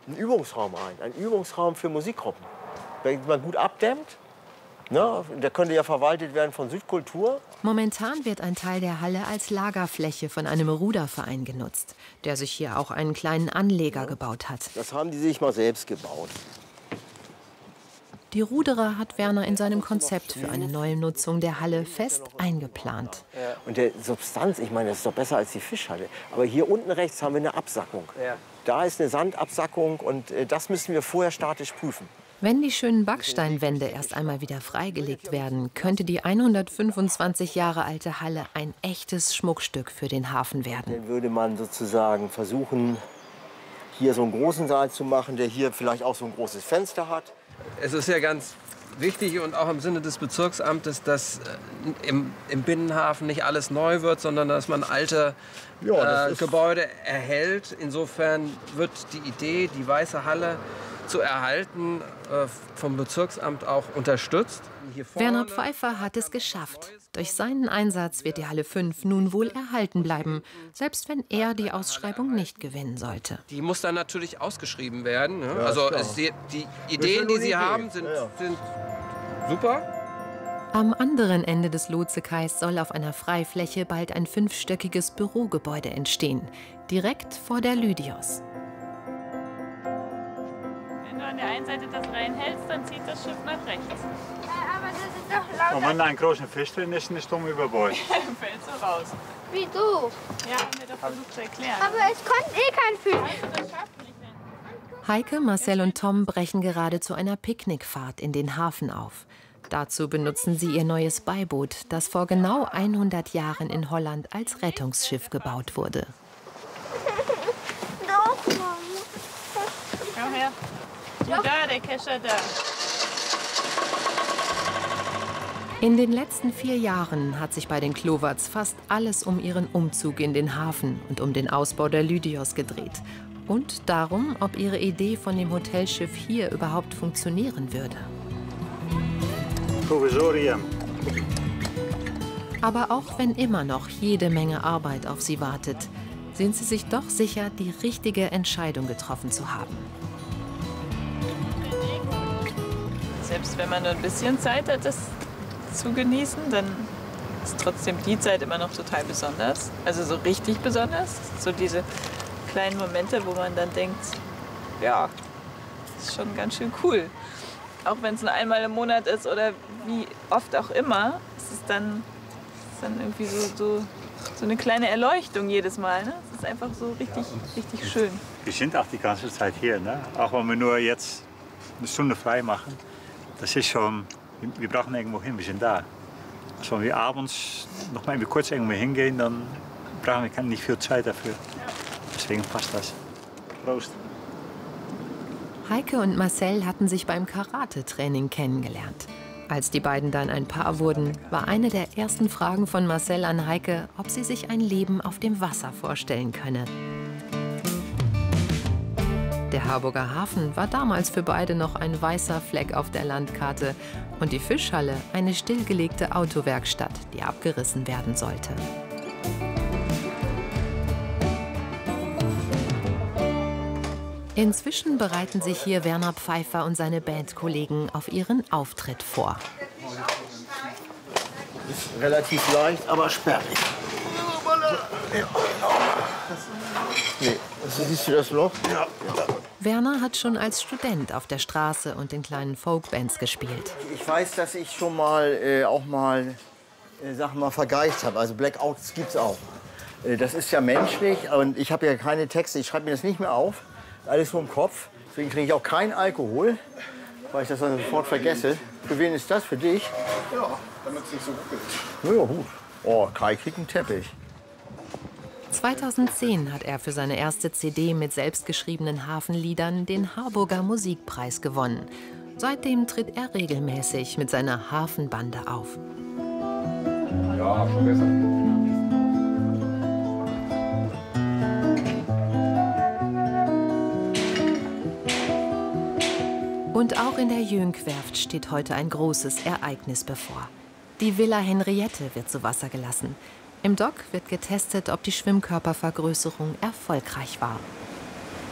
einen Übungsraum ein. Ein Übungsraum für Musikgruppen. Wenn man gut abdämmt, ne, der könnte ja verwaltet werden von Südkultur. Momentan wird ein Teil der Halle als Lagerfläche von einem Ruderverein genutzt, der sich hier auch einen kleinen Anleger gebaut hat. Das haben die sich mal selbst gebaut. Die Ruderer hat Werner in seinem Konzept für eine neue Nutzung der Halle fest eingeplant. Und der Substanz, ich meine, das ist doch besser als die Fischhalle. Aber hier unten rechts haben wir eine Absackung. Da ist eine Sandabsackung und das müssen wir vorher statisch prüfen. Wenn die schönen Backsteinwände erst einmal wieder freigelegt werden, könnte die 125 Jahre alte Halle ein echtes Schmuckstück für den Hafen werden. Dann würde man sozusagen versuchen, hier so einen großen Saal zu machen, der hier vielleicht auch so ein großes Fenster hat. Es ist ja ganz wichtig und auch im Sinne des Bezirksamtes, dass im Binnenhafen nicht alles neu wird, sondern dass man alte Gebäude erhält. Insofern wird die Idee, die Weiße Halle zu erhalten, vom Bezirksamt auch unterstützt. Werner Pfeiffer hat es geschafft. Durch seinen Einsatz wird die Halle 5 nun wohl erhalten bleiben, selbst wenn er die Ausschreibung nicht gewinnen sollte. Die muss dann natürlich ausgeschrieben werden. Ne? Also die Ideen, die Sie haben, sind super. Am anderen Ende des Lotzekais soll auf einer Freifläche bald ein 5-stöckiges Bürogebäude entstehen, direkt vor der Lydios. Wenn du an der einen Seite das reinhältst, dann zieht das Schiff nach rechts. Aber das ist doch lauter. Und wenn da ein großer Fisch drin ist, dann ist dumm über Bord. Fällst du raus. Wie du. Ja, haben wir doch versucht zu erklären. Aber es kommt eh kein Fisch. Also, das schafft nicht, wenn... Heike, Marcel und Tom brechen gerade zu einer Picknickfahrt in den Hafen auf. Dazu benutzen sie ihr neues Beiboot, das vor genau 100 Jahren in Holland als Rettungsschiff gebaut wurde. Doch, Mama. Schau her. Ja, da, der Kescher da. In den letzten 4 Jahren hat sich bei den Kloverts fast alles um ihren Umzug in den Hafen und um den Ausbau der Lydios gedreht. Und darum, ob ihre Idee von dem Hotelschiff hier überhaupt funktionieren würde. Provisorium. Aber auch wenn immer noch jede Menge Arbeit auf sie wartet, sind sie sich doch sicher, die richtige Entscheidung getroffen zu haben. Selbst wenn man nur ein bisschen Zeit hat, das zu genießen, dann ist trotzdem die Zeit immer noch total besonders. Also so richtig besonders. So diese kleinen Momente, wo man dann denkt, ja, das ist schon ganz schön cool. Auch wenn es nur einmal im Monat ist oder wie oft auch immer, ist es dann irgendwie so eine kleine Erleuchtung jedes Mal. Ne? Es ist einfach so richtig schön. Wir sind auch die ganze Zeit hier, ne? Auch wenn wir nur jetzt eine Stunde frei machen. Das ist schon, wir brauchen irgendwo hin, wir sind da. Also wenn wir abends noch mal kurz irgendwo hingehen, dann brauchen wir nicht viel Zeit dafür. Deswegen passt das. Prost. Heike und Marcel hatten sich beim Karate-Training kennengelernt. Als die beiden dann ein Paar wurden, war eine der ersten Fragen von Marcel an Heike, ob sie sich ein Leben auf dem Wasser vorstellen könne. Der Harburger Hafen war damals für beide noch ein weißer Fleck auf der Landkarte und die Fischhalle eine stillgelegte Autowerkstatt, die abgerissen werden sollte. Inzwischen bereiten sich hier Werner Pfeiffer und seine Bandkollegen auf ihren Auftritt vor. Ist relativ leicht, aber sperrig. Nee, siehst du das Loch? Ja. Werner hat schon als Student auf der Straße und in kleinen Folkbands gespielt. Ich weiß, dass ich schon mal Sachen mal vergeigt habe. Also Blackouts gibt's auch. Das ist ja menschlich und ich habe ja keine Texte. Ich schreibe mir das nicht mehr auf. Alles nur im Kopf. Deswegen trinke ich auch keinen Alkohol, weil ich das dann sofort vergesse. Für wen ist das? Für dich? Ja, damit es nicht so gut ist. Ja, gut. Oh, Kai kriegt einen Teppich. 2010 hat er für seine erste CD mit selbstgeschriebenen Hafenliedern den Harburger Musikpreis gewonnen. Seitdem tritt er regelmäßig mit seiner Hafenbande auf. Ja, schon besser. Und auch in der Jünkwerft steht heute ein großes Ereignis bevor. Die Villa Henriette wird zu Wasser gelassen. Im Dock wird getestet, ob die Schwimmkörpervergrößerung erfolgreich war.